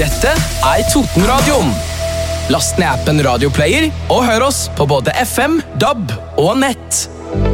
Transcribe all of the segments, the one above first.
Dette Totenradioen. Last ned appen Radioplayer og hør oss på både FM, DAB og nett.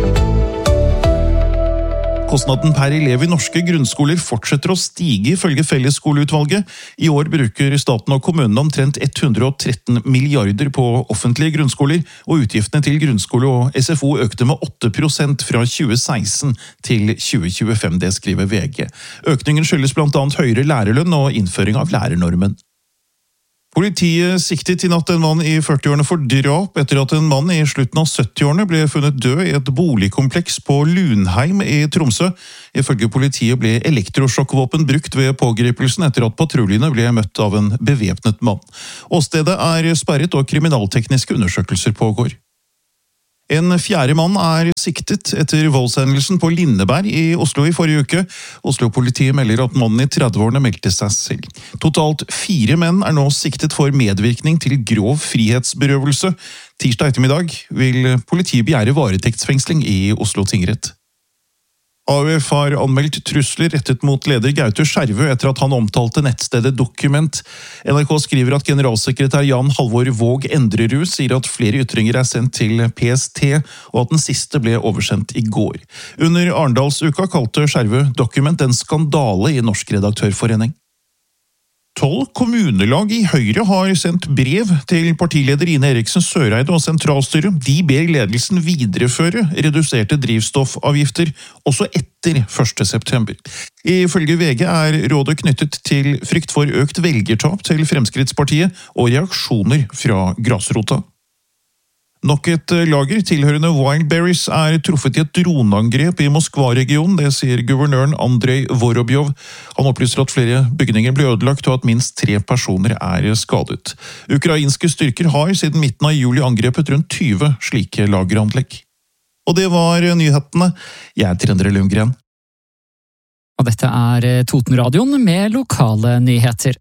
Kostnaden per elev i norske grunnskoler fortsetter å stige ifølge Fellesskoleutvalget. I år bruker staten og kommunene omtrent 113 milliarder på offentlige grunnskoler, og utgiftene til grunnskole og SFO økte med 8% fra 2016 til 2025, det skriver VG. Økningen skyldes blant annet høyere lærerlønn og innføring av lærernormen. Politiet siktet i natt en mann i 40-årene for drap etter at en mann i slutten av 70-årene ble funnet død i et boligkompleks på Lunheim i Tromsø. Ifølge politiet ble elektrosjokkvåpen brukt ved pågripelsen etter at patruljene ble møtt av en bevæpnet mann. Åstedet sperret og kriminaltekniske undersøkelser pågår. En fjerde mann siktet etter voldshendelsen på Lindeberg i Oslo i forrige uke. Oslo-politiet melder at mannen i 30-årene meldte seg selv. Totalt 4 menn nå siktet for medvirkning til grov frihetsberøvelse. Tirsdag ettermiddag vil politiet begjære varetektsfengsling i Oslo tingrett. AUF har anmeldt trusler rettet mot leder Gaute Skjervø etter at han omtalte nettstedet Dokument. NRK skriver at generalsekretær Jan Halvor Våg Endrerud sier at flere ytringer sendt til PST, og at den siste ble oversendt i går. Under Arendalsuka kalte Skjervø Dokument en skandale i Norsk Redaktørforening. 12 kommunelag i Høyre har sendt brev til partileder Ine Eriksen Søreide og sentralstyret. De ber ledelsen videreføre reduserte drivstoffavgifter også etter 1. september. Ifølge VG rådet knyttet til frykt for økt velgertap til Fremskrittspartiet og reaksjoner fra grasrota. Nok et lager tilhørende Wildberries truffet i et droneangrep i Moskva-regionen, det sier guvernøren Andrej Vorobjov. Han opplyser at flere bygninger ble ødelagt og at minst 3 personer skadet. Ukrainske styrker har siden midten av juli angrepet rundt 20 slike lageranlegg. Og det var nyhetene. Jeg heter Endre Lundgren. Og dette Totenradioen med lokale nyheter.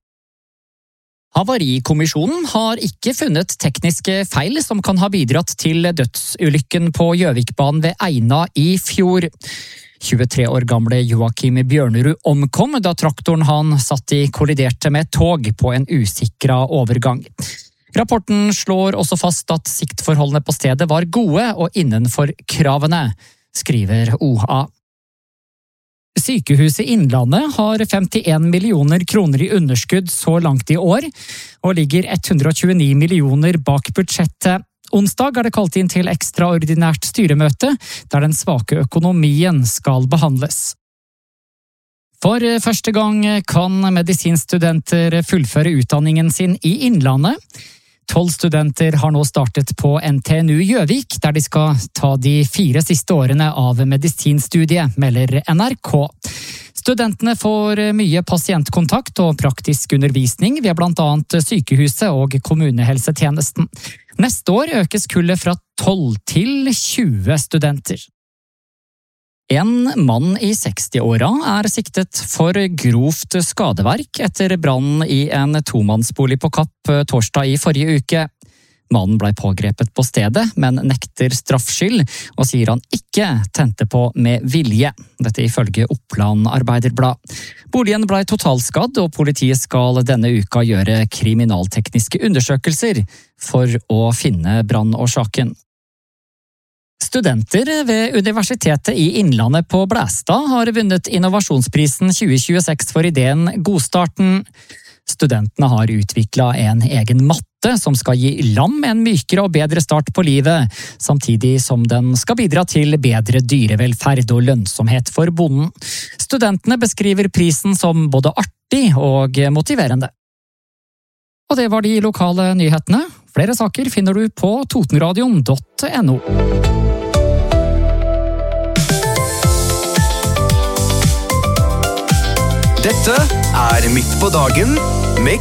Havarikommisjonen har ikke funnet tekniske feil som kan ha bidratt til dødsulykken på Gjøvikbanen ved Eina i fjor. 23 år gamle Joakim Bjørnerud omkom da traktoren han satt i kolliderte med et tog på en usikra overgang. Rapporten slår også fast at siktforholdene på stedet var gode og innenfor kravene, skriver OA. Sykehuset Innlandet har 51 millioner kroner i underskudd så langt i år, og ligger 129 millioner bak budsjettet. Onsdag det kalt inn til ekstraordinært styremøte, der den svake økonomien skal behandles. For første gang kan medisinstudenter fullføre utdanningen sin i Innlandet. 12 studenter har nå startet på NTNU Gjøvik, der de skal ta de 4 siste årene av medisinstudiet, melder NRK. Studentene får mye pasientkontakt og praktisk undervisning ved blant annet sykehuset og kommunehelsetjenesten. Neste år økes kullet fra 12 til 20 studenter. En mann i 60-åra siktet for grovt skadeverk etter brann i en tomannsbolig på Kapp torsdag i forrige uke. Mannen ble pågrepet på stedet, men nekter straffskyld og sier han ikke tente på med vilje. Dette ifølge Oppland Arbeiderblad. Boligen ble totalskadd, og politiet skal denne uka gjøre kriminaltekniske undersøkelser for å finne brannårsaken. Studenter ved Universitetet i Innlandet på Blæstad har vunnet innovasjonsprisen 2026 for ideen Godstarten. Studentene har utviklet en egen matte som skal gi lam en mykere og bedre start på livet, samtidig som den skal bidra til bedre dyrevelferd og lønnsomhet for bonden. Studentene beskriver prisen som både artig og motiverende. Og det var de lokale nyhetene. Flere saker finner du på totenradion.no. Dette Midt på dagen